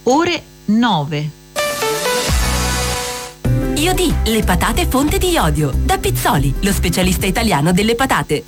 ore 9. Iodi, le patate fonte di iodio. Da Pizzoli, lo specialista italiano delle patate.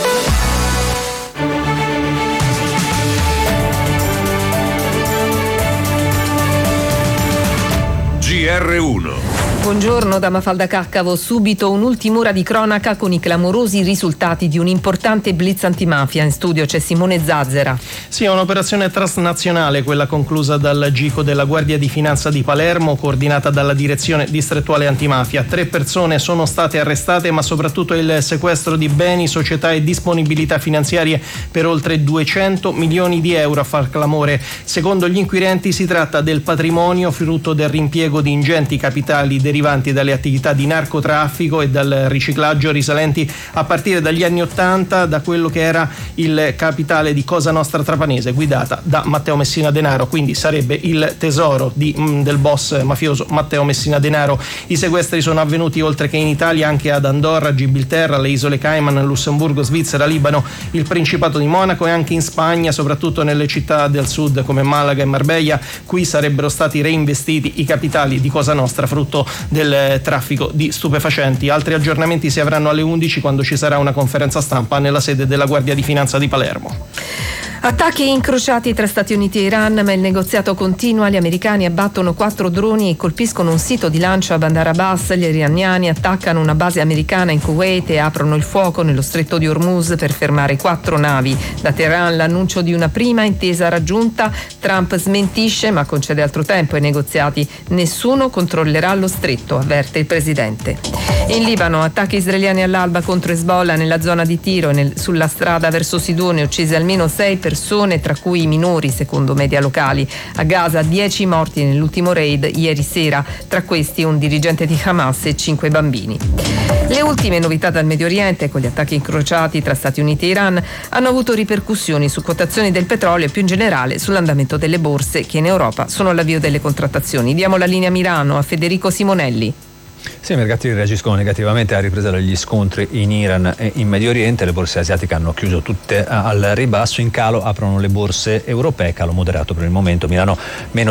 GR1. Buongiorno da Mafalda Caccavo. Subito un'ultima ora di cronaca con i clamorosi risultati di un importante blitz antimafia. In studio c'è Simone Zazzera. Sì, è un'operazione transnazionale quella conclusa dal GICO della Guardia di Finanza di Palermo, coordinata dalla Direzione Distrettuale Antimafia. 3 persone sono state arrestate, ma soprattutto il sequestro di beni, società e disponibilità finanziarie per oltre 200 milioni di euro a far clamore. Secondo gli inquirenti si tratta del patrimonio frutto del rimpiego di ingenti capitali derivanti dalle attività di narcotraffico e dal riciclaggio risalenti a partire dagli anni '80 da quello che era il capitale di Cosa Nostra Trapanese, guidata da Matteo Messina Denaro, quindi sarebbe il tesoro del boss mafioso Matteo Messina Denaro. I sequestri sono avvenuti oltre che in Italia anche ad Andorra, Gibilterra, le Isole Cayman, Lussemburgo, Svizzera, Libano, il Principato di Monaco e anche in Spagna, soprattutto nelle città del sud come Malaga e Marbella. Qui sarebbero stati reinvestiti i capitali di Cosa Nostra, frutto del traffico di stupefacenti. Altri aggiornamenti si avranno alle 11 quando ci sarà una conferenza stampa nella sede della Guardia di Finanza di Palermo. Attacchi incrociati tra Stati Uniti e Iran, ma il negoziato continua. Gli americani abbattono 4 droni e colpiscono un sito di lancio a Bandar Abbas. Gli iraniani attaccano una base americana in Kuwait e aprono il fuoco nello stretto di Hormuz per fermare 4 navi. Da Teheran l'annuncio di una prima intesa raggiunta. Trump smentisce ma concede altro tempo ai negoziati. Nessuno controllerà lo stretto, avverte il presidente. In Libano, attacchi israeliani all'alba contro Hezbollah nella zona di Tiro e sulla strada verso Sidone, uccise almeno 6 persone, tra cui i minori, secondo media locali. A Gaza 10 morti nell'ultimo raid ieri sera, tra questi un dirigente di Hamas e 5 bambini. Le ultime novità dal Medio Oriente, con gli attacchi incrociati tra Stati Uniti e Iran, hanno avuto ripercussioni su quotazioni del petrolio e più in generale sull'andamento delle borse, che in Europa sono all'avvio delle contrattazioni. Diamo la linea a Milano a Federico Simonelli. Sì, i mercati reagiscono negativamente alla ripresa degli scontri in Iran e in Medio Oriente. Le borse asiatiche hanno chiuso tutte al ribasso. In calo aprono le borse europee, calo moderato per il momento. Milano meno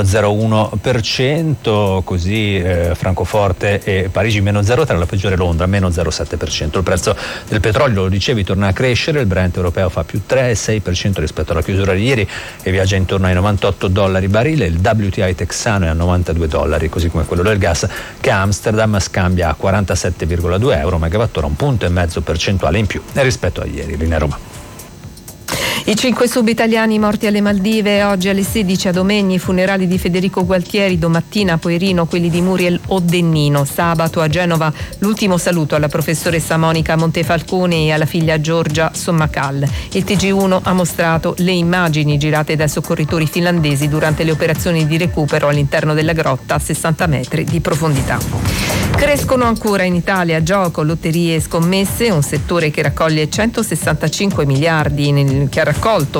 0,1%, così Francoforte e Parigi meno 0,3%, la peggiore Londra meno 0,7%. Il prezzo del petrolio, lo dicevi, torna a crescere. Il Brent europeo fa più 3,6% rispetto alla chiusura di ieri e viaggia intorno ai $98 barile. Il WTI texano è a $92, così come quello del gas, che a Amsterdam scambia a 47,2 euro megawattora, 1,5 punti in più rispetto a ieri. Linea Roma. I 5 subitaliani morti alle Maldive. Oggi alle 16 a Domegni i funerali di Federico Gualtieri, domattina a Poerino quelli di Muriel Oddennino, sabato a Genova l'ultimo saluto alla professoressa Monica Montefalcone e alla figlia Giorgia Sommacal. Il TG1 ha mostrato le immagini girate dai soccorritori finlandesi durante le operazioni di recupero all'interno della grotta a 60 metri di profondità. Crescono ancora in Italia gioco, lotterie e scommesse, un settore che raccoglie 165 miliardi, che ha raccolto